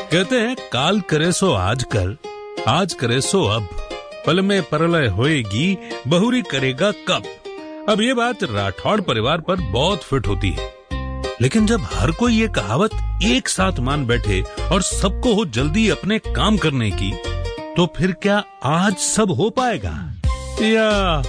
कहते हैं काल करे सो आज कर, आज करे सो अब, पल में परलय होएगी, बहुरी करेगा कब। अब ये बात राठौड़ परिवार पर बहुत फिट होती है, लेकिन जब हर कोई ये कहावत एक साथ मान बैठे और सबको हो जल्दी अपने काम करने की, तो फिर क्या आज सब हो पाएगा या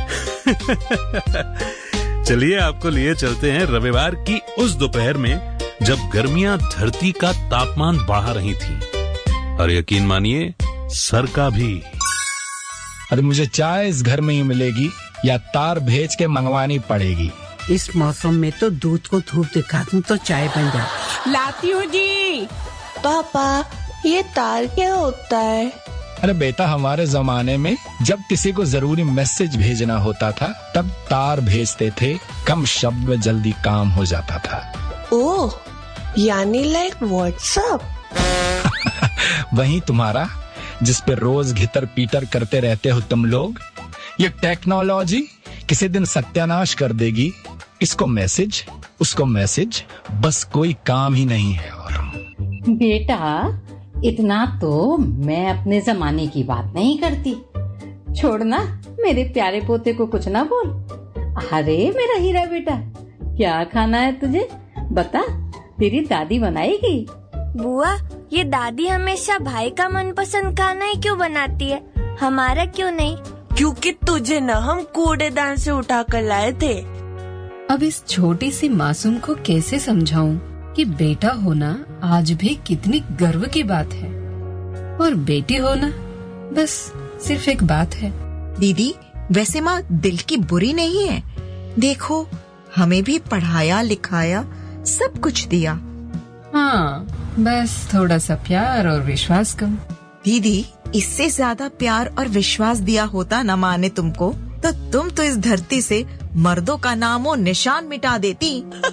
चलिए आपको लिए चलते हैं रविवार की उस दोपहर में जब गर्मियां धरती का तापमान बढ़ा रही थी, और यकीन मानिए सर का भी। अरे मुझे चाय इस घर में ही मिलेगी या तार भेज के मंगवानी पड़ेगी? इस मौसम में तो दूध को धूप दिखा दूं तो चाय बन जाए। लाती हूँ जी। पापा ये तार क्या होता है? अरे बेटा, हमारे जमाने में जब किसी को जरूरी मैसेज भेजना होता था तब तार भेजते थे, कम शब्द में जल्दी काम हो जाता था। ओह, यानी लाइक व्हाट्सएप। वही तुम्हारा, जिस पे रोज घितर पीटर करते रहते हो तुम लोग। ये टेक्नोलॉजी किसी दिन सत्यानाश कर देगी। इसको मैसेज, उसको मैसेज, बस कोई काम ही नहीं है। और बेटा, इतना तो मैं अपने जमाने की बात नहीं करती। छोड़ना, मेरे प्यारे पोते को कुछ ना बोल। अरे मेरा हीरा बेटा, क्या खाना है तुझे बता, तेरी दादी बनाएगी। बुआ, ये दादी हमेशा भाई का मनपसंद खाना ही क्यों बनाती है, हमारा क्यों नहीं? क्योंकि तुझे न हम कूड़ेदान से उठा कर लाए थे। अब इस छोटी सी मासूम को कैसे समझाऊं कि बेटा होना आज भी कितनी गर्व की बात है, और बेटी होना बस सिर्फ एक बात है। दीदी, वैसे माँ दिल की बुरी नहीं है। देखो, हमें भी पढ़ाया लिखाया, सब कुछ दिया। हाँ, बस थोड़ा सा प्यार और विश्वास कम। दीदी, इससे ज्यादा प्यार और विश्वास दिया होता न माँ ने तुमको, तो तुम तो इस धरती से मर्दों का नामो निशान मिटा देती।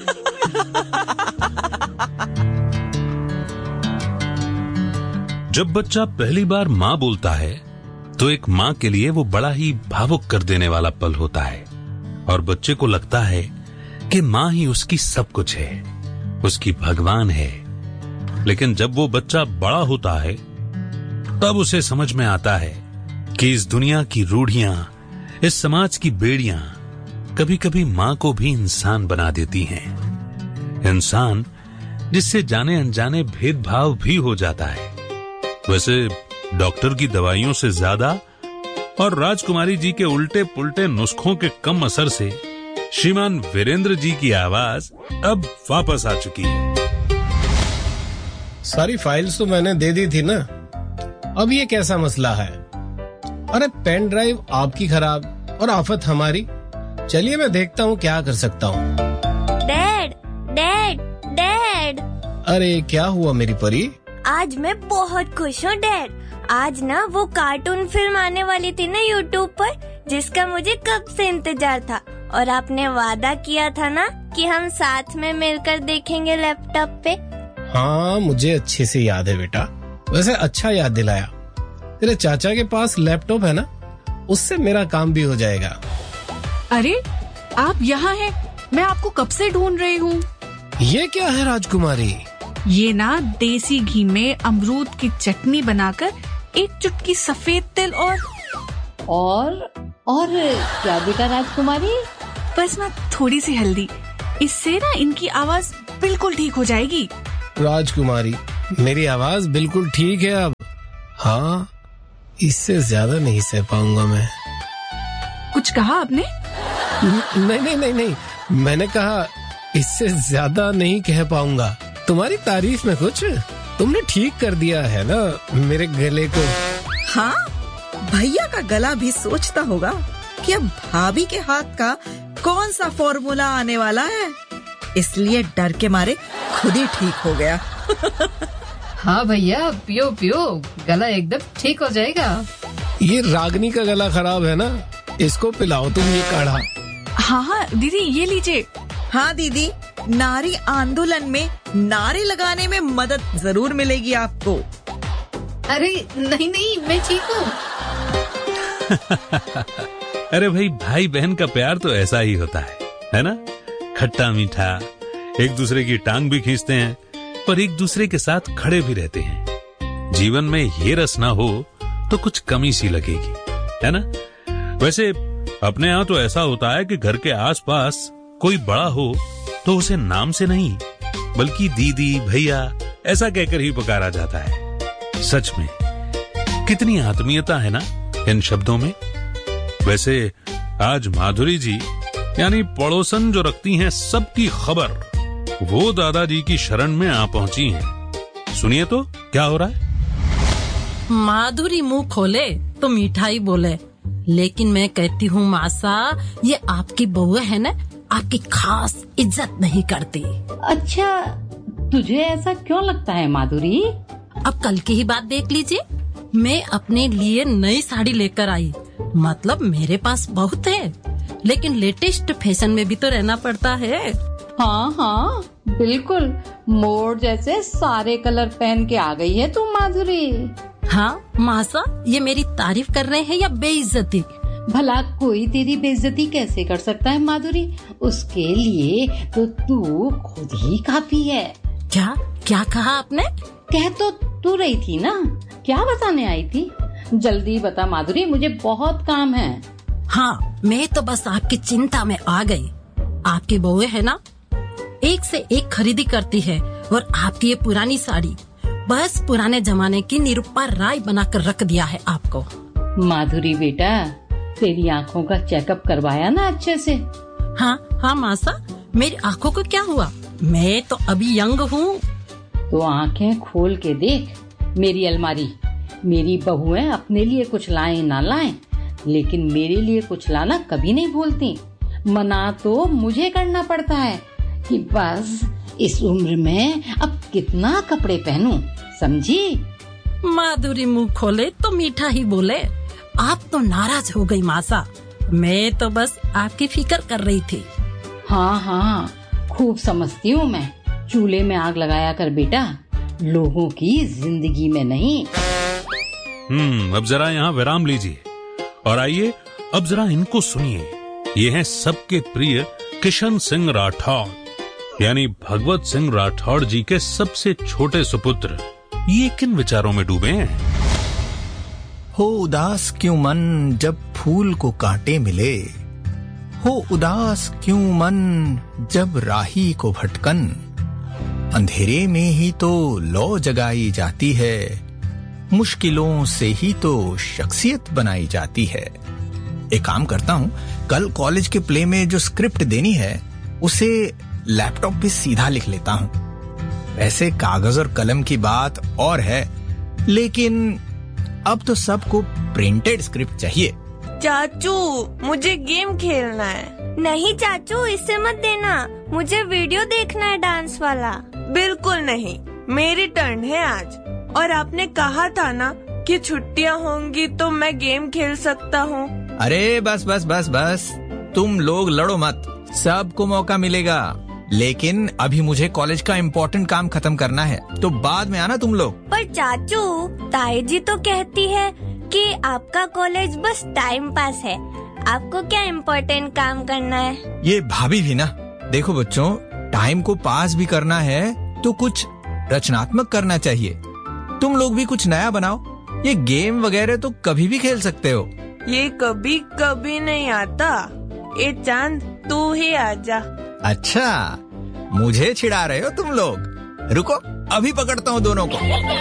जब बच्चा पहली बार माँ बोलता है तो एक माँ के लिए वो बड़ा ही भावुक कर देने वाला पल होता है, और बच्चे को लगता है कि माँ ही उसकी सब कुछ है, उसकी भगवान है। लेकिन जब वो बच्चा बड़ा होता है तब उसे समझ में आता है कि इस दुनिया की रूढ़ियां, इस समाज की बेड़ियां कभी कभी माँ को भी इंसान बना देती हैं। इंसान जिससे जाने अनजाने भेदभाव भी हो जाता है। वैसे डॉक्टर की दवाइयों से ज्यादा और राजकुमारी जी के उल्टे पुल्टे नुस्खों के कम असर से श्रीमान वीरेंद्र जी की आवाज अब वापस आ चुकी है। सारी फाइल्स तो मैंने दे दी थी ना, अब ये कैसा मसला है? अरे पेन ड्राइव आपकी खराब और आफत हमारी। चलिए मैं देखता हूँ क्या कर सकता हूँ। Dad, dad, dad. अरे क्या हुआ मेरी परी? आज मैं बहुत खुश हूँ डैड। आज ना वो कार्टून फिल्म आने वाली थी ना यूट्यूब पर, जिसका मुझे कब से इंतजार था, और आपने वादा किया था ना कि हम साथ में मिलकर देखेंगे लैपटॉप पे। हाँ, मुझे अच्छे से याद है बेटा। वैसे अच्छा याद दिलाया। तेरे चाचा के पास लैपटॉप है ना, उससे मेरा काम भी हो जाएगा। अरे आप यहाँ हैं, मैं आपको कब से ढूंढ रही हूँ। ये क्या है राजकुमारी? ये ना देसी घी में अमरूद की चटनी बनाकर एक चुटकी सफेद तिल और क्या बेटा राजकुमारी? बस ना थोड़ी सी हल्दी, इससे ना इनकी आवाज बिल्कुल ठीक हो जाएगी। राजकुमारी, मेरी आवाज बिल्कुल ठीक है अब। हाँ, इससे ज्यादा नहीं सह पाऊंगा मैं। कुछ कहा आपने? नहीं, मैंने कहा इससे ज्यादा नहीं कह पाऊंगा। तुम्हारी तारीफ में कुछ, तुमने ठीक कर दिया है ना मेरे गले को। हाँ, भैया का गला भी सोचता होगा कि अब भाभी के हाथ का कौन सा फॉर्मूला आने वाला है, इसलिए डर के मारे खुद ही ठीक हो गया। हाँ भैया, पियो पियो, गला एकदम ठीक हो जाएगा। ये रागनी का गला खराब है ना, इसको पिलाओ तुम ये काढ़ा। हाँ दीदी, ये लीजिए। हाँ दीदी, नारी आंदोलन में नारे लगाने में मदद जरूर मिलेगी आपको। अरे नहीं, मैं ठीक हूँ। अरे भाई बहन का प्यार तो ऐसा ही होता है ना? खट्टा मीठा, एक दूसरे की टांग भी खींचते हैं, और एक दूसरे के साथ खड़े भी रहते हैं। जीवन में ये रस ना हो तो कुछ कमी सी लगेगी, है ना? वैसे अपने यहाँ तो ऐसा होता है कि घर के आसपास कोई बड़ा हो तो उसे नाम से नहीं बल्कि दीदी, भैया ऐसा कहकर ही पुकारा जाता है। सच में कितनी आत्मीयता है ना इन शब्दों में। वैसे आज माधुरी जी यानी पड़ोसन जो रखती हैं सबकी खबर, वो दादाजी की शरण में आ पहुंची हैं। सुनिए तो क्या हो रहा है। माधुरी मुंह खोले तो मिठाई बोले, लेकिन मैं कहती हूँ मासा, ये आपकी बहू है ना, आपकी खास इज्जत नहीं करती। अच्छा, तुझे ऐसा क्यों लगता है माधुरी? अब कल की ही बात देख लीजिए, मैं अपने लिए नई साड़ी लेकर आई। मतलब मेरे पास बहुत है, लेकिन लेटेस्ट फैशन में भी तो रहना पड़ता है। हाँ हाँ बिल्कुल, मोर जैसे सारे कलर पहन के आ गई है तू माधुरी। हाँ मासा, ये मेरी तारीफ कर रहे हैं या बेइज्जती? भला कोई तेरी बेइज्जती कैसे कर सकता है माधुरी? उसके लिए तो तू खुद ही काफी है। क्या क्या कहा आपने? कह तो तू रही थी ना, क्या बताने आई थी? जल्दी बता माधुरी, मुझे बहुत काम है। हाँ, मैं तो बस आपकी चिंता में आ गई। आपकी बहू है ना, एक से एक खरीदी करती है, और आपकी ये पुरानी साड़ी बस पुराने जमाने की निरूपा राय बनाकर रख दिया है आपको। माधुरी बेटा, तेरी आँखों का चेकअप करवाया ना अच्छे से? हाँ मासा, मेरी आँखों को क्या हुआ? मैं तो अभी यंग हूँ। तो आँखें खोल के देख मेरी अलमारी। मेरी बहुएं अपने लिए कुछ लाएं ना लाएं, लेकिन मेरे लिए कुछ लाना कभी नहीं भूलती। मना तो मुझे करना पड़ता है कि बस इस उम्र में अब कितना कपड़े पहनूं, समझी? माधुरी मुंह खोले तो मीठा ही बोले। आप तो नाराज हो गई मासा, मैं तो बस आपकी फिक्र कर रही थी। हाँ, खूब समझती हूँ मैं। चूल्हे में आग लगाया कर बेटा, लोगों की जिंदगी में नहीं। अब जरा यहाँ विराम लीजिए और आइए अब जरा इनको सुनिए। ये हैं सबके प्रिय किशन सिंह राठौड़, यानी भगवत सिंह राठौड़ जी के सबसे छोटे सुपुत्र। ये किन विचारों में डूबे हैं? हो उदास क्यों मन जब फूल को कांटे मिले, हो उदास क्यों मन जब राही को भटकन, अंधेरे में ही तो लौ जगाई जाती है, मुश्किलों से ही तो शख्सियत बनाई जाती है। एक काम करता हूँ, कल कॉलेज के प्ले में जो स्क्रिप्ट देनी है उसे लैपटॉप पे सीधा लिख लेता हूँ। वैसे कागज और कलम की बात और है, लेकिन अब तो सबको प्रिंटेड स्क्रिप्ट चाहिए। चाचू, मुझे गेम खेलना है। नहीं चाचू, इसे मत देना, मुझे वीडियो देखना है डांस वाला। बिल्कुल नहीं, मेरी टर्न है आज। और आपने कहा था ना कि छुट्टियां होंगी तो मैं गेम खेल सकता हूँ। अरे बस बस बस बस, तुम लोग लड़ो मत, सबको मौका मिलेगा। लेकिन अभी मुझे कॉलेज का इम्पोर्टेंट काम खत्म करना है, तो बाद में आना तुम लोग। पर चाचू, ताई जी तो कहती है कि आपका कॉलेज बस टाइम पास है, आपको क्या इम्पोर्टेंट काम करना है? ये भाभी भी ना, देखो बच्चों, टाइम को पास भी करना है तो कुछ रचनात्मक करना चाहिए। तुम लोग भी कुछ नया बनाओ। ये गेम वगैरह तो कभी भी खेल सकते हो। ये कभी कभी नहीं आता। ए चांद, तू ही आजा। अच्छा, मुझे छिड़ा रहे हो तुम लोग? रुको, अभी पकड़ता हूँ दोनों को।